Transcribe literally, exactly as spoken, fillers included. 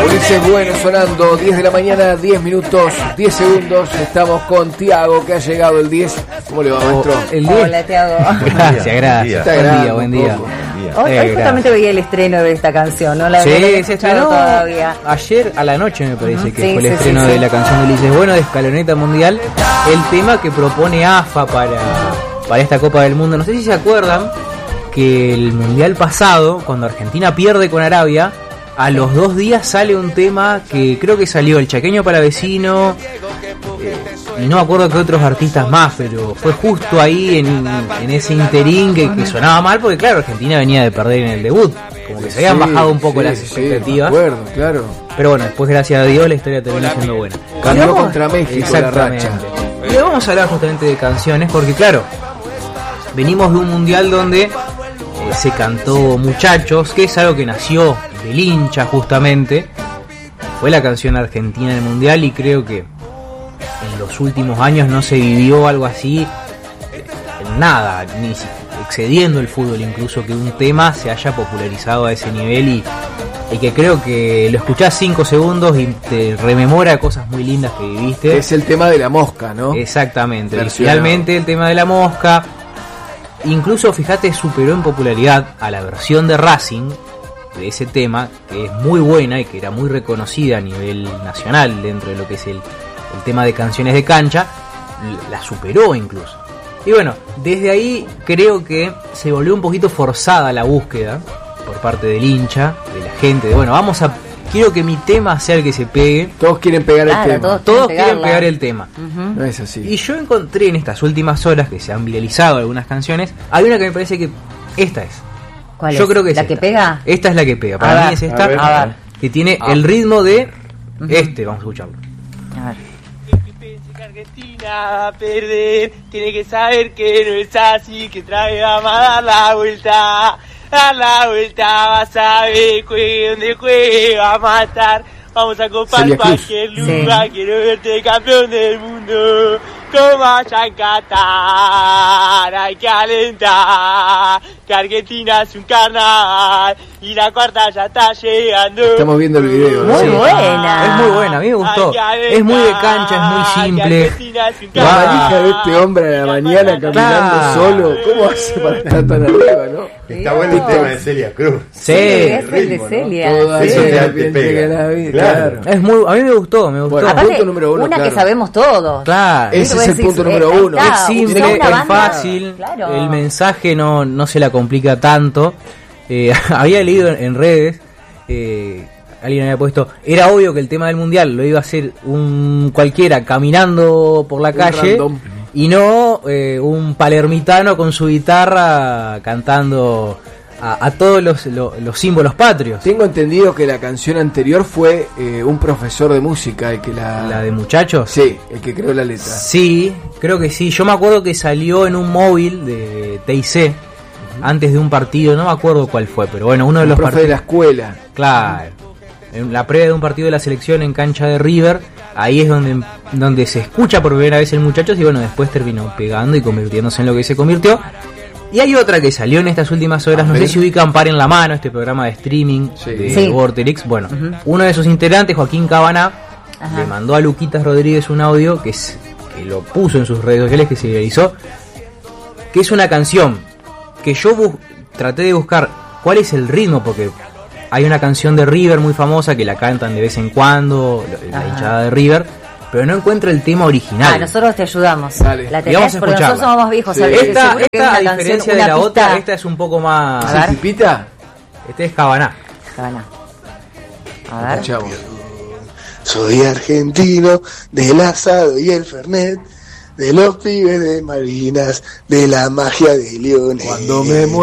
Ulises Bueno sonando, diez de la mañana, diez minutos, diez segundos. Estamos con Tiago, que ha llegado el diez. ¿Cómo le va, maestro? El diez. Hola, Tiago. Gracias, gracias. Buen Buen día, buen día. Hoy, Eh, hoy justamente veía el estreno de esta canción, ¿no? La Sí, no la he se escuchado estrenó todavía. ayer a la noche, me parece, Ujú, que sí, fue el sí, estreno sí, de sí. la canción de Ulises Bueno, de Escaloneta Mundial. El tema que propone A F A para, para esta Copa del Mundo. No sé si se acuerdan que el Mundial pasado, cuando Argentina pierde con Arabia, a los dos días sale un tema que creo que salió el Chaqueño Palavecino, eh, y no me acuerdo que otros artistas más, pero fue justo ahí en, en ese interín que, que sonaba mal, porque claro, Argentina venía de perder en el debut, como que se habían Sí, bajado un poco sí, las sí, expectativas, me acuerdo, claro. pero bueno, después gracias a Dios la historia terminó siendo buena. Cambió Y vamos- contra México la Exactamente. racha. Y hoy vamos a hablar justamente de canciones, porque claro, venimos de un mundial donde eh, se cantó Muchachos, que es algo que nació del hincha justamente. Fue la canción argentina del mundial y creo que en los últimos años no se vivió algo así, eh, en nada, ni si- excediendo el fútbol incluso, que un tema se haya popularizado a ese nivel y, y que creo que lo escuchás cinco segundos y te rememora cosas muy lindas que viviste. Es el tema de la mosca, ¿no? Exactamente, Versionado. originalmente el tema de la mosca, incluso fíjate superó en popularidad a la versión de Racing de ese tema, que es muy buena y que era muy reconocida a nivel nacional dentro de lo que es el, el tema de canciones de cancha, l- la superó incluso. Y bueno, desde ahí creo que se volvió un poquito forzada la búsqueda por parte del hincha, de la gente, de bueno, vamos a, quiero que mi tema sea el que se pegue. Todos quieren pegar Claro, el tema. todos- Todos Quieren quieren pegarla. pegar el tema. Ujú. No es así. Y yo encontré en estas últimas horas que se han viralizado algunas canciones, hay una que me parece que esta es. ¿Cuál Yo es? creo que es ¿La esta. que pega? Esta es la que pega. A Para mí ver, es esta, a ver, a ver. que tiene Ah. el ritmo de Ujú. este. Vamos a escucharlo. A ver. Que piense que Argentina va a perder, tiene que saber que no es así, que trae vamos a dar la vuelta, dar la vuelta, vas a ver, juegue donde juegue, vamos a estar, vamos a copar Celia Cruz. cualquier lugar, Sí. quiero verte campeón del mundo, como allá en Qatar, hay que alentar, que Argentina es un carnaval, y la cuarta ya está llegando. Estamos viendo el video, ¿no? Muy Sí. buena. Es muy buena, a mí me gustó. Es muy de cancha, es muy simple. La valija de este hombre a la mañana caminando Claro. solo. ¿Cómo hace para estar tan arriba, no? Está bueno el tema de Celia Cruz. Sí. es el de ritmo, ¿no? Celia. Toda Sí. Eso te- esa te gente pega. que la vi, Claro. claro. Es muy, a mí me gustó, me gustó. Bueno, Aparte, punto número uno, una claro. que sabemos todos. Claro. Ese Tú es el decís, punto eh, número ahí uno. está, Es simple, usó una es banda. fácil, Claro. el mensaje no, no se la complica tanto. Eh, había leído en, en redes, eh, alguien había puesto, era obvio que el tema del mundial lo iba a hacer un cualquiera caminando por la Un calle random. y no eh, un palermitano con su guitarra cantando a, a todos los, lo- los símbolos patrios. Tengo entendido que la canción anterior fue eh, un profesor de música el que la... La de muchachos. Sí, el que creó la letra. Sí, creo que sí. Yo me acuerdo que salió en un móvil de T I C antes de un partido, no me acuerdo cuál fue, pero bueno, uno de El los profe de la partidos. escuela. Claro. En la previa de un partido de la selección en cancha de River, ahí es donde, donde se escucha por primera vez el Muchachos y bueno, después terminó pegando y convirtiéndose en lo que se convirtió. Y hay otra que salió en estas últimas horas, A no ver. sé si ubican Par en la Mano, este programa de streaming Sí. de Sí. Vorterix. Bueno, Ujú. uno de sus integrantes, Joaquín Cabaná, Ajá. le mandó a Luquitas Rodríguez un audio que, es, que lo puso en sus redes sociales, que se viralizó, que es una canción que yo bus- traté de buscar cuál es el ritmo, porque hay una canción de River muy famosa que la cantan de vez en cuando, la Ajá. hinchada de River, pero no encuentro el tema original. Ah, nosotros te ayudamos. Dale. La Y vamos tenés a porque escucharla. nosotros somos más viejos. Sí. ¿sabés? Esta, Seguro que es esta, una a canción, diferencia de una la pista. otra, esta es un poco más... A ver. ¿Sí, Pipita? Este es Cabaná. Cabana. A ver. Chavo. Soy argentino, del asado y el fernet, de los pibes de Malvinas, de la magia de Leones. Cuando me muero